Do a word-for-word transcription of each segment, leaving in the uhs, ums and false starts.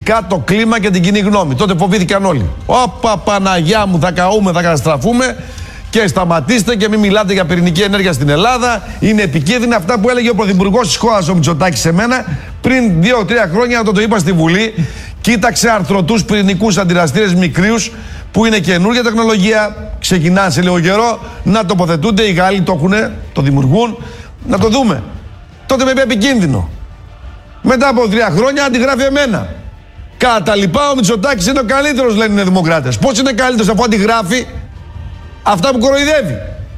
το κλίμα και την κοινή γνώμη. Τότε φοβήθηκαν όλοι. Όπα Παναγιά μου, θα καούμε, θα καταστραφούμε και σταματήστε και μην μιλάτε για πυρηνική ενέργεια στην Ελλάδα. Είναι επικίνδυνα αυτά που έλεγε ο Πρωθυπουργός της χώρας, ο Μητσοτάκης, σε μένα πριν δύο τρία χρόνια, όταν το είπα στη Βουλή. Κοίταξε αρθρωτούς πυρηνικούς αντιδραστήρες μικρούς που είναι καινούργια τεχνολογία. Ξεκινάνε σε λίγο καιρό να τοποθετούνται. Οι Γάλλοι το έχουν, το δημιουργούν. Να το δούμε. Τότε με είπε επικίνδυνο. Μετά από τρία χρόνια αντιγράφει εμένα. Κατά τα λοιπά, ο Μητσοτάκης είναι ο καλύτερος, λένε οι δημοκράτες. Πώς είναι καλύτερος αφού αντιγράφει αυτά που κοροϊδεύει?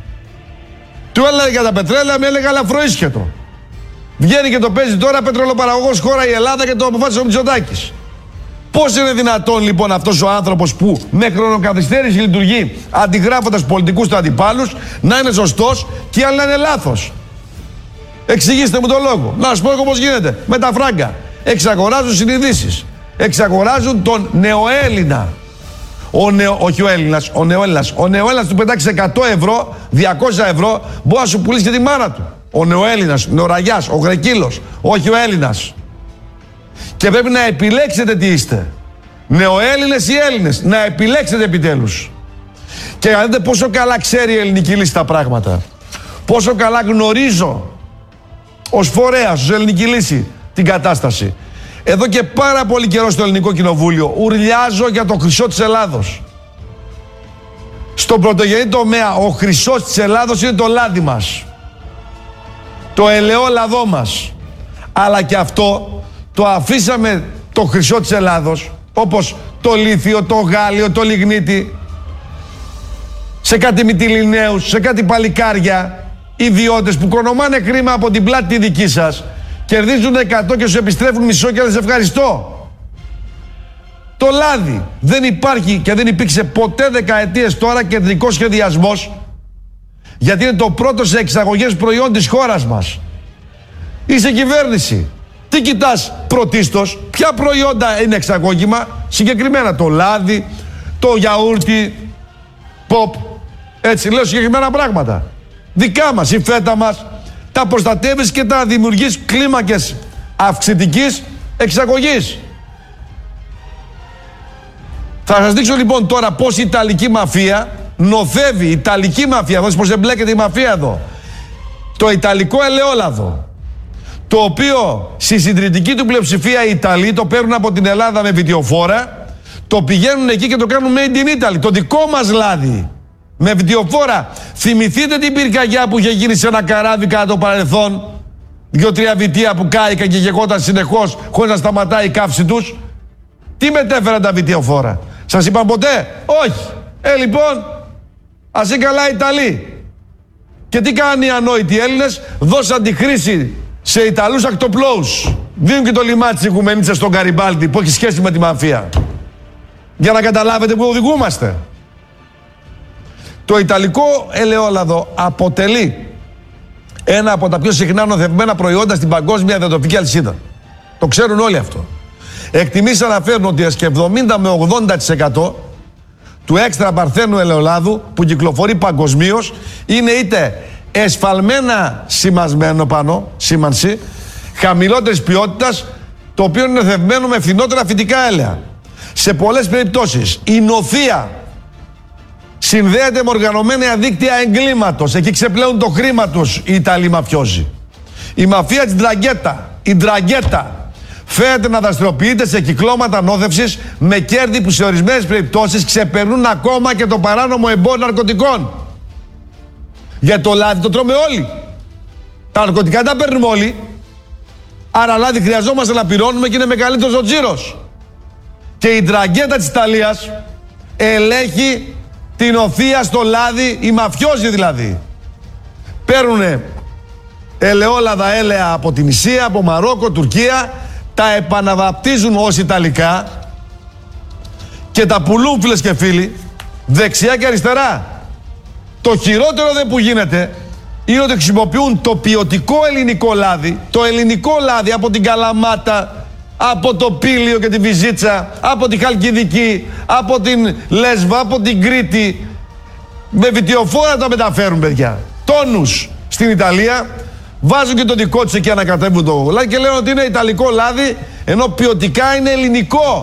Του έλεγα για τα πετρέλαια, με έλεγα ελαφροίσχετο. Βγαίνει και το παίζει τώρα πετρελοπαραγωγός χώρα η Ελλάδα και το αποφάσισε ο Μητσοτάκης. Πώς είναι δυνατόν λοιπόν αυτός ο άνθρωπος που με χρονοκαθυστέρηση λειτουργεί αντιγράφοντας πολιτικούς του αντιπάλους να είναι σωστός και οι άλλοι να είναι λάθος? Εξηγήστε μου τον λόγο. Να σας πω εγώ πώς γίνεται. Με τα φράγκα. Εξαγοράζουν συνειδήσεις. Εξαγοράζουν τον νεοέλληνα. Ο νεο, όχι ο Έλληνας, ο νεοέλληνας. Ο νεοέλληνας του πετάξει εκατό ευρώ, διακόσια ευρώ, μπορεί να σου πουλήσει και τη μάνα του. Ο νεοέλληνας, ο νεοραγιάς, ο γρεκύλος, όχι ο Έλληνας. Και πρέπει να επιλέξετε τι είστε. Νεοέλληνες ή Έλληνες. Να επιλέξετε επιτέλους. Και να δείτε πόσο καλά ξέρει η ελληνική λύση τα πράγματα. Πόσο καλά γνωρίζω ως φορέας, ως ελληνική λύση την κατάσταση. Εδώ και πάρα πολύ καιρό στο Ελληνικό Κοινοβούλιο ουρλιάζω για το χρυσό της Ελλάδος. Στον πρωτογενή τομέα ο χρυσός της Ελλάδος είναι το λάδι μας. Το ελαιόλαδό μας. Αλλά και αυτό το αφήσαμε, το χρυσό της Ελλάδος, όπως το λίθιο, το γάλιο, το λιγνίτι, σε κάτι μυτιληναίους, σε κάτι παλικάρια, ιδιώτες που κονομάνε χρήμα από την πλάτη τη δική σας, κερδίζουν εκατό και σου επιστρέφουν μισό και λες ευχαριστώ. Το λάδι. Δεν υπάρχει και δεν υπήρξε ποτέ δεκαετίες τώρα κεντρικός σχεδιασμός, γιατί είναι το πρώτο σε εξαγωγές προϊόν της χώρας μας. Είσαι κυβέρνηση. Τι κοιτάς πρωτίστως? Ποια προϊόντα είναι εξαγώγημα? Συγκεκριμένα το λάδι, το γιαούρτι, ποπ. Έτσι λέω συγκεκριμένα πράγματα. Δικά μας, η φέτα μας. Τα προστατεύεις και τα δημιουργείς κλίμακες αυξητικής εξαγωγής. Θα σας δείξω λοιπόν τώρα πώς η Ιταλική μαφία νοθεύει. Η Ιταλική μαφία, δώσεις πως εμπλέκεται η μαφία εδώ. Το Ιταλικό ελαιόλαδο, το οποίο στη συντριπτική του πλειοψηφία οι Ιταλοί το παίρνουν από την Ελλάδα με βιτιοφόρα, το πηγαίνουν εκεί και το κάνουν made in Italy. Το δικό μας λάδι. Με βιτιοφόρα. Θυμηθείτε την πυρκαγιά που είχε γίνει σε ένα καράβι κατά το παρελθόν. Δύο-τρία βιτία που κάηκαν και γεγόταν συνεχώς χωρίς να σταματάει η καύση τους. Τι μετέφεραν τα βιτιοφόρα? Σας είπαν ποτέ? Όχι. Ε, λοιπόν, ας είναι καλά οι Ιταλοί. Και τι κάνουν οι ανόητοι Έλληνες? Δώσαν τη χρήση σε Ιταλούς ακτοπλώους. Δίνουν και το λιμάτι της Οικουμενίτσας στον Καριμπάλτη που έχει σχέση με τη μαφία. Για να καταλάβετε που οδηγούμαστε. Το Ιταλικό ελαιόλαδο αποτελεί ένα από τα πιο συχνά νοθευμένα προϊόντα στην παγκόσμια διατροφική αλυσίδα. Το ξέρουν όλοι αυτό. Εκτιμήσεις αναφέρουν ότι και εβδομήντα με ογδόντα τοις εκατό του έξτρα παρθένου ελαιολάδου που κυκλοφορεί παγκοσμίως είναι είτε εσφαλμένα σημασμένο πάνω, σήμανση, χαμηλότερης ποιότητας, το οποίο είναι νοθευμένο με φθηνότερα φυτικά έλαια. Σε πολλές περιπτώσεις η νοθεία συνδέεται με οργανωμένα δίκτυα εγκλήματος. Εκεί ξεπλέουν το χρήμα τους οι Ιταλοί μαφιόζοι. Η μαφία της Ντραγκέτα, η Ντραγκέτα, φαίνεται να δραστηριοποιείται σε κυκλώματα νόθευσης με κέρδη που σε ορισμένες περιπτώσεις ξεπερνούν ακόμα και το παράνομο εμπόριο ναρκωτικών. Για το λάδι το τρώμε όλοι. Τα ναρκωτικά τα παίρνουμε όλοι. Άρα λάδι χρειαζόμαστε να πληρώνουμε και είναι μεγαλύτερος ο τζίρος. Και η Ντραγκέτα της Ιταλίας ελέγχει την οθεία στο λάδι, οι μαφιόζοι δηλαδή. Παίρνουνε ελαιόλαδα έλαια από την Ισία, από Μαρόκο, Τουρκία, τα επαναβαπτίζουν ως Ιταλικά και τα πουλούν, φίλες και φίλοι, δεξιά και αριστερά. Το χειρότερο δε που γίνεται είναι ότι χρησιμοποιούν το ποιοτικό ελληνικό λάδι, το ελληνικό λάδι από την Καλαμάτα, από το Πήλιο και τη Βυζίτσα, από τη Χαλκιδική, από την Λέσβα, από την Κρήτη. Με βιτιοφόρα τα μεταφέρουν, παιδιά. Τόνους στην Ιταλία, Βάζουν και το δικό τους εκεί, ανακατεύουν το λάδι και λένε ότι είναι ιταλικό λάδι, ενώ ποιοτικά είναι ελληνικό.